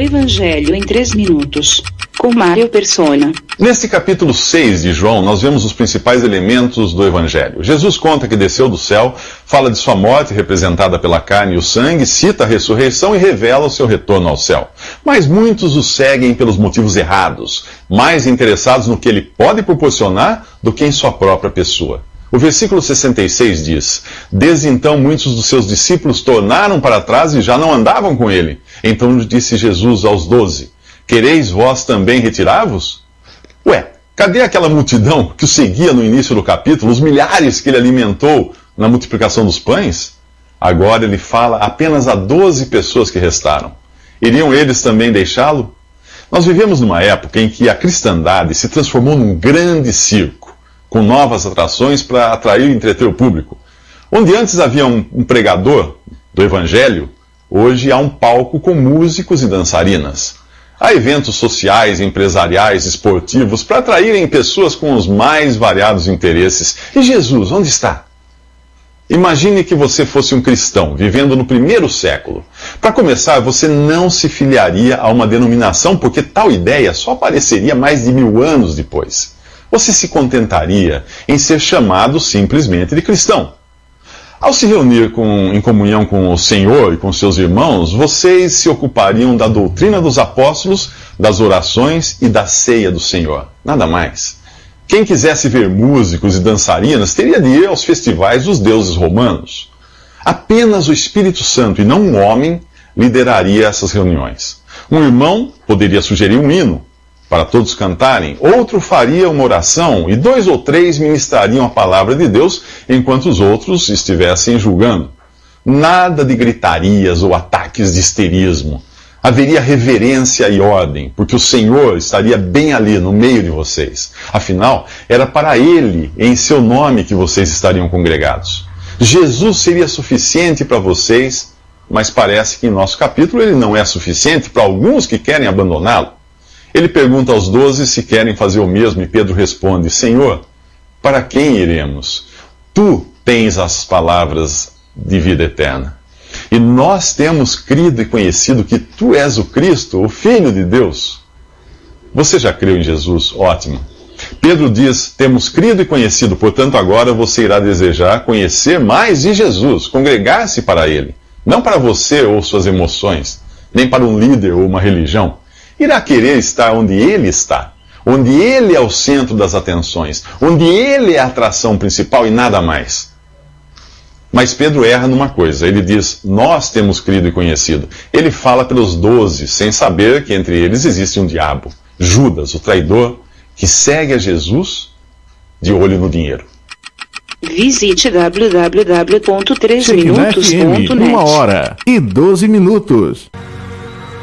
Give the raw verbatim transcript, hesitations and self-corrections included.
Evangelho em três minutos, com Mário Persona. Neste capítulo seis de João, nós vemos os principais elementos do Evangelho. Jesus conta que desceu do céu, fala de sua morte representada pela carne e o sangue, cita a ressurreição e revela o seu retorno ao céu. Mas muitos o seguem pelos motivos errados, mais interessados no que ele pode proporcionar do que em sua própria pessoa. O versículo sessenta e seis diz: Desde então muitos dos seus discípulos tornaram para trás e já não andavam com ele. Então disse Jesus aos doze: Quereis vós também retirar-vos? Ué, cadê aquela multidão que o seguia no início do capítulo, os milhares que ele alimentou na multiplicação dos pães? Agora ele fala apenas a doze pessoas que restaram. Iriam eles também deixá-lo? Nós vivemos numa época em que a cristandade se transformou num grande circo, com novas atrações para atrair e entreter o público. Onde antes havia um, um pregador do Evangelho, hoje há um palco com músicos e dançarinas. Há eventos sociais, empresariais, esportivos, para atraírem pessoas com os mais variados interesses. E Jesus, onde está? Imagine que você fosse um cristão, vivendo no primeiro século. Para começar, você não se filiaria a uma denominação, porque tal ideia só apareceria mais de mil anos depois. Você se contentaria em ser chamado simplesmente de cristão. Ao se reunir com, em comunhão com o Senhor e com seus irmãos, vocês se ocupariam da doutrina dos apóstolos, das orações e da ceia do Senhor. Nada mais. Quem quisesse ver músicos e dançarinas teria de ir aos festivais dos deuses romanos. Apenas o Espírito Santo e não um homem lideraria essas reuniões. Um irmão poderia sugerir um hino para todos cantarem, outro faria uma oração e dois ou três ministrariam a palavra de Deus enquanto os outros estivessem julgando. Nada de gritarias ou ataques de histerismo. Haveria reverência e ordem, porque o Senhor estaria bem ali no meio de vocês. Afinal, era para Ele, em seu nome, que vocês estariam congregados. Jesus seria suficiente para vocês, mas parece que em nosso capítulo ele não é suficiente para alguns que querem abandoná-lo. Ele pergunta aos doze se querem fazer o mesmo e Pedro responde: Senhor, para quem iremos? Tu tens as palavras de vida eterna. E nós temos crido e conhecido que Tu és o Cristo, o Filho de Deus. Você já creu em Jesus? Ótimo. Pedro diz: temos crido e conhecido, portanto agora você irá desejar conhecer mais de Jesus, congregar-se para Ele. Não para você ou suas emoções, nem para um líder ou uma religião. Irá querer estar onde Ele está, onde Ele é o centro das atenções, onde Ele é a atração principal e nada mais. Mas Pedro erra numa coisa, ele diz: nós temos crido e conhecido. Ele fala pelos doze, sem saber que entre eles existe um diabo, Judas, o traidor, que segue a Jesus de olho no dinheiro. Visite w w w ponto três minutos ponto net. Uma hora e doze minutos.